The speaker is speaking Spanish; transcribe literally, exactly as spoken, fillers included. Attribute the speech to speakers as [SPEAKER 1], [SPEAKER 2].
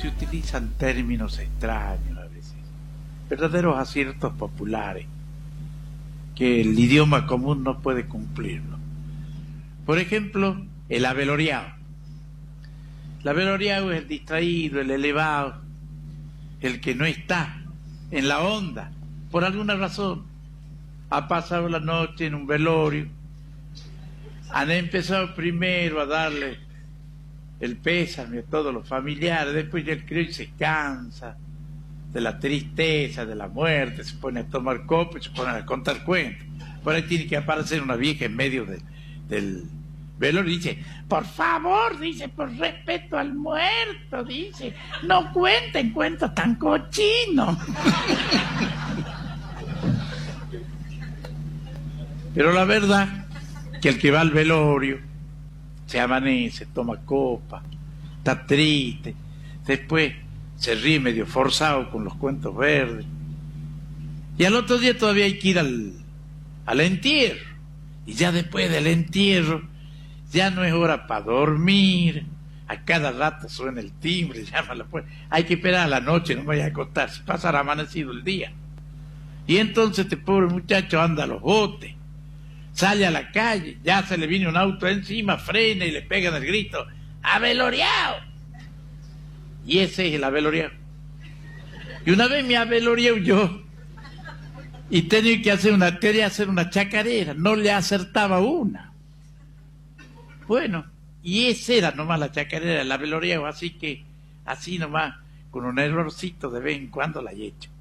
[SPEAKER 1] se utilizan términos extraños a veces, verdaderos aciertos populares, que el idioma común no puede cumplirlo. Por ejemplo, el aveloriado. El aveloriado es el distraído, el elevado, el que no está en la onda, por alguna razón. Ha pasado la noche en un velorio, han empezado primero a darle el pésame a todos los familiares, después ya el criollo se cansa de la tristeza, de la muerte, se pone a tomar copa y se pone a contar cuentos. Por ahí tiene que aparecer una vieja en medio de, del velorio y dice, por favor, dice, por respeto al muerto, dice, no cuenten cuentos tan cochinos. Pero la verdad que el que va al velorio se amanece, toma copa, está triste, después se ríe medio forzado con los cuentos verdes, y al otro día todavía hay que ir al, al entierro, y ya después del entierro ya no es hora para dormir, a cada rato suena el timbre, llama a la puerta, hay que esperar a la noche, no vaya a acostarse, pasará amanecido el día, y entonces este pobre muchacho anda a los botes, sale a la calle, ya se le viene un auto encima, frena y le pegan el grito, ¡aveloriado! Y ese es el aveloriado. Y una vez me avelorié yo y tenía que hacer una, quería hacer una chacarera, no le acertaba una. Bueno, y esa era nomás la chacarera, el aveloriado, así que así nomás, con un errorcito de vez en cuando la he hecho.